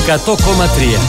100,3.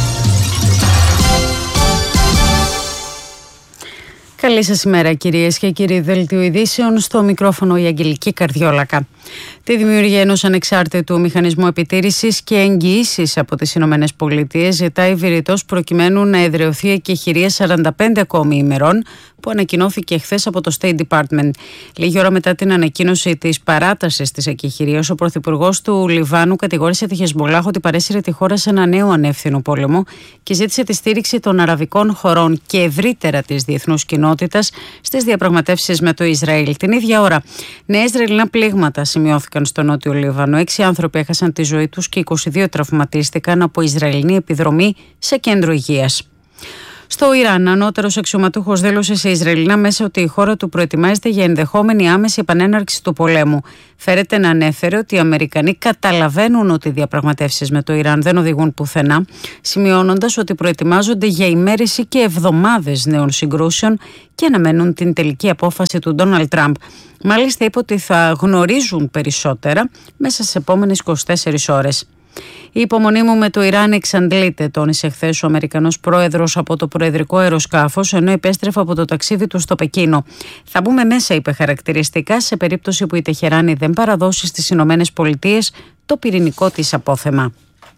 Καλή σας ημέρα κυρίες και κύριοι. Δελτίο ειδήσεων, στο μικρόφωνο η Αγγελική Καρδιόλακα. Τη δημιουργία ενός ανεξάρτητου μηχανισμού επιτήρησης και εγγυήσεις από τις ΗΠΑ ζητάει βηρητός προκειμένου να εδραιωθεί η εκεχηρία 45 ακόμη ημερών που ανακοινώθηκε χθες από το State Department. Λίγη ώρα μετά την ανακοίνωση της παράτασης της εκεχηρίας, ο πρωθυπουργός του Λιβάνου κατηγόρησε τη Χεσμολάχ ότι παρέσυρε τη χώρα σε ένα νέο ανεύθυνο πόλεμο και ζήτησε τη στήριξη των αραβικών χωρών και ευρύτερα της διεθνούς κοινότητας στις διαπραγματεύσεις με το Ισραήλ. Την ίδια ώρα, νέα Ισραηλινά πλήγματα σημειώθηκαν στο νότιο Λίβανο. 6 άνθρωποι έχασαν τη ζωή τους και 22 τραυματίστηκαν από Ισραηλινή επιδρομή σε κέντρο υγείας. Στο Ιράν, ανώτερος αξιωματούχος δήλωσε σε Ισραηλινά μέσα ότι η χώρα του προετοιμάζεται για ενδεχόμενη άμεση επανέναρξη του πολέμου. Φέρεται να ανέφερε ότι οι Αμερικανοί καταλαβαίνουν ότι οι διαπραγματεύσεις με το Ιράν δεν οδηγούν πουθενά, σημειώνοντας ότι προετοιμάζονται για ημέρες ή και εβδομάδες νέων συγκρούσεων και αναμένουν την τελική απόφαση του Ντόναλντ Τραμπ. Μάλιστα, είπε ότι θα γνωρίζουν περισσότερα μέσα στις επόμενες 24 ώρες. Η υπομονή μου με το Ιράν εξαντλείται, τόνισε χθες ο Αμερικανός πρόεδρος από το προεδρικό αεροσκάφος, ενώ επέστρεφε από το ταξίδι του στο Πεκίνο. Θα μπούμε μέσα, είπε χαρακτηριστικά, σε περίπτωση που η Τεχεράνη δεν παραδώσει στις ΗΠΑ το πυρηνικό της απόθεμα.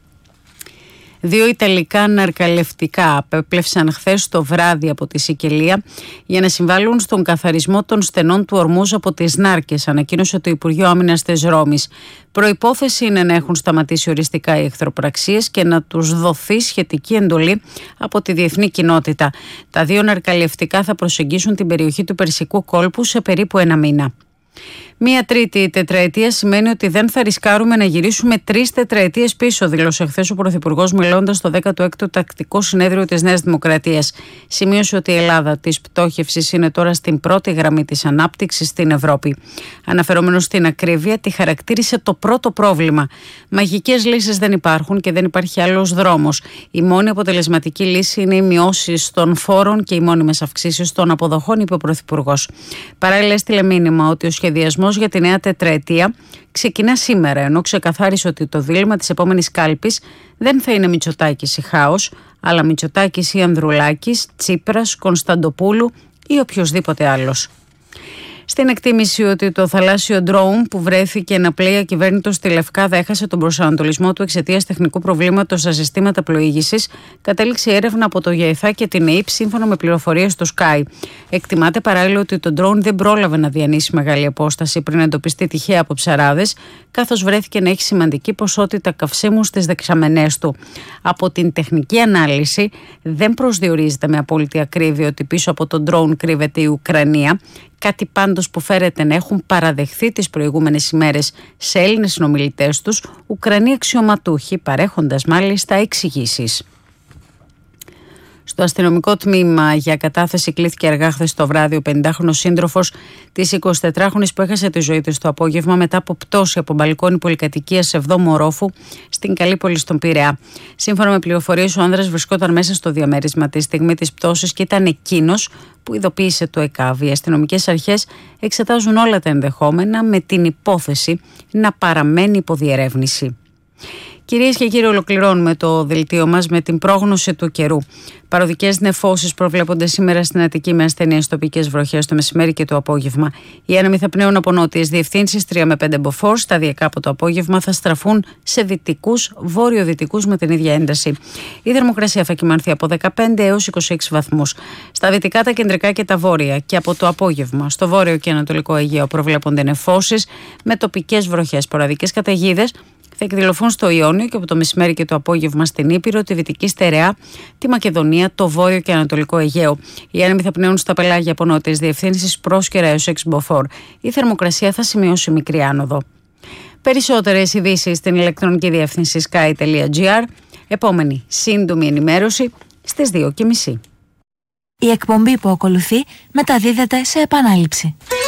2 Ιταλικά ναρκαλευτικά απέπλευσαν χθες το βράδυ από τη Σικελία για να συμβάλλουν στον καθαρισμό των στενών του Ορμούζ από τις νάρκες, ανακοίνωσε το Υπουργείο Άμυνας της Ρώμης. Προϋπόθεση είναι να έχουν σταματήσει οριστικά οι εχθροπραξίες και να τους δοθεί σχετική εντολή από τη διεθνή κοινότητα. Τα 2 ναρκαλευτικά θα προσεγγίσουν την περιοχή του Περσικού κόλπου σε περίπου 1 μήνα. Μία τρίτη τετραετία σημαίνει ότι δεν θα ρισκάρουμε να γυρίσουμε 3 τετραετίες πίσω, δήλωσε χθες ο Πρωθυπουργός μιλώντας στο 16ο Τακτικό Συνέδριο της Νέας Δημοκρατίας. Σημείωσε ότι η Ελλάδα της πτώχευσης είναι τώρα στην πρώτη γραμμή της ανάπτυξης στην Ευρώπη. Αναφερόμενος στην ακρίβεια, τη χαρακτήρισε το πρώτο πρόβλημα. Μαγικές λύσεις δεν υπάρχουν και δεν υπάρχει άλλος δρόμος. Η μόνη αποτελεσματική λύση είναι οι μειώσεις των φόρων και οι μόνιμες αυξήσεις των αποδοχών, είπε ο Πρωθυπουργός. Παράλληλα, έστειλε μήνυμα ότι ο σχεδιασμός για τη νέα τετραετία ξεκινά σήμερα, ενώ ξεκαθάρισε ότι το δίλημμα της επόμενης κάλπης δεν θα είναι Μητσοτάκης ή Χάος, αλλά Μητσοτάκης ή Ανδρουλάκης, Τσίπρας, Κωνσταντοπούλου ή οποιοδήποτε άλλος. Στην εκτίμηση ότι το θαλάσσιο ντρόουν που βρέθηκε να πλέει ακυβέρνητο στη Λευκάδα έχασε τον προσανατολισμό του εξαιτίας τεχνικού προβλήματος στα συστήματα πλοήγησης, κατέληξε η έρευνα από το ΓΕΘΑ και την ΕΕΠ σύμφωνα με πληροφορίες του Sky. Εκτιμάται παράλληλα ότι το ντρόουν δεν πρόλαβε να διανύσει μεγάλη απόσταση πριν εντοπιστεί τυχαία από ψαράδες, καθώς βρέθηκε να έχει σημαντική ποσότητα καυσίμου στις δεξαμενές του. Από την τεχνική ανάλυση δεν προσδιορίζεται με απόλυτη ακρίβεια ότι πίσω από το ντρόουν κρύβεται η Ουκρανία. Κάτι πάντως που φέρεται να έχουν παραδεχθεί τις προηγούμενες ημέρες σε Έλληνες συνομιλητές τους, Ουκρανοί αξιωματούχοι, παρέχοντας μάλιστα εξηγήσεις. Στο αστυνομικό τμήμα για κατάθεση κλήθηκε αργά χθες το βράδυ ο 50χρονος σύντροφος της 24χρονης που έχασε τη ζωή της το απόγευμα μετά από πτώση από μπαλκόνι πολυκατοικίας 7ου ορόφου στην Καλύπολη στον Πειραιά. Σύμφωνα με πληροφορίες, ο άνδρας βρισκόταν μέσα στο διαμέρισμα τη στιγμή της πτώσης και ήταν εκείνος που ειδοποίησε το ΕΚΑΒ. Οι αστυνομικές αρχές εξετάζουν όλα τα ενδεχόμενα με την υπόθεση να παραμένει υποδιερεύνηση. Κυρίες και κύριοι, ολοκληρώνουμε το δελτίο μας με την πρόγνωση του καιρού. Παροδικές νεφώσεις προβλέπονται σήμερα στην Αττική με ασθενείς τοπικές βροχές το μεσημέρι και το απόγευμα. Οι άνεμοι θα πνέουν από νότιες διευθύνσεις 3 με 5 μποφόρ. Σταδιακά από το απόγευμα θα στραφούν σε δυτικούς, βόρειο-δυτικούς με την ίδια ένταση. Η θερμοκρασία θα κυμανθεί από 15 έως 26 βαθμούς. Στα δυτικά, τα κεντρικά και τα βόρεια. Και από το απόγευμα στο βόρειο και ανατολικό Αιγαίο προβλέπονται νεφώσεις με τοπικές βροχές, σποραδικές καταιγίδες. Θα εκδηλωθούν στο Ιόνιο και από το μεσημέρι και το απόγευμα στην Ήπειρο, τη Δυτική Στερεά, τη Μακεδονία, το Βόρειο και Ανατολικό Αιγαίο. Οι άνεμοι θα πνέουν στα πελάγια από νότιες διευθύνσεις Πρόσκαιρα έως 6 μποφόρ. Η θερμοκρασία θα σημειώσει μικρή άνοδο. Περισσότερες ειδήσεις στην ηλεκτρονική διεύθυνση sky.gr. Επόμενη σύντομη ενημέρωση στις 2:30. Η εκπομπή που ακολουθεί μεταδίδεται σε επανάληψη.